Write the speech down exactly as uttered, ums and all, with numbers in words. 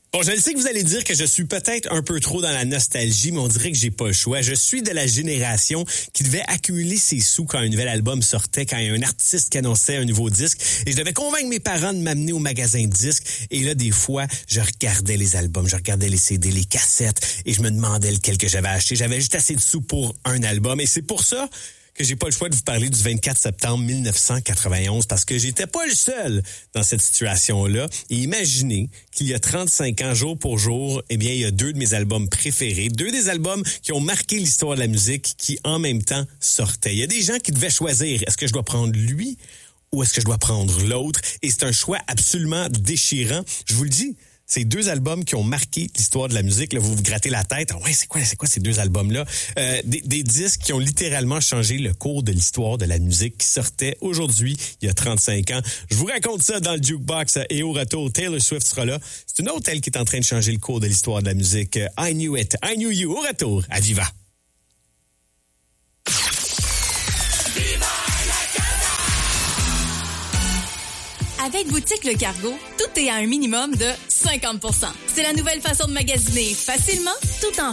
Bon, je le sais que vous allez dire que je suis peut-être un peu trop dans la nostalgie, mais on dirait que j'ai pas le choix. Je suis de la génération qui devait accumuler ses sous quand un nouvel album sortait, quand il y a un artiste qui annonçait un nouveau disque. Et je devais convaincre mes parents de m'amener au magasin de disques. Et là, des fois, je regardais les albums, je regardais les C D, les cassettes, et je me demandais lequel que j'avais acheté. J'avais juste assez de sous pour un album. Et c'est pour ça que j'ai pas le choix de vous parler du vingt-quatre septembre mille neuf cent quatre-vingt-onze, parce que j'étais pas le seul dans cette situation-là. Et imaginez qu'il y a trente-cinq ans, jour pour jour, eh bien, il y a deux de mes albums préférés, deux des albums qui ont marqué l'histoire de la musique, qui en même temps sortaient. Il y a des gens qui devaient choisir, est-ce que je dois prendre lui ou est-ce que je dois prendre l'autre? Et c'est un choix absolument déchirant. Je vous le dis, ces deux albums qui ont marqué l'histoire de la musique, là, vous vous grattez la tête. Ouais, c'est quoi, c'est quoi ces deux albums-là? Euh, des, des disques qui ont littéralement changé le cours de l'histoire de la musique, qui sortaient aujourd'hui, il y a trente-cinq ans. Je vous raconte ça dans le Jukebox, et au retour, Taylor Swift sera là. C'est une autre, elle, qui est en train de changer le cours de l'histoire de la musique. I Knew It, I Knew You. Au retour, à Viva. Avec Boutique Le Cargo, tout est à un minimum de cinquante pour cent. C'est la nouvelle façon de magasiner facilement, tout en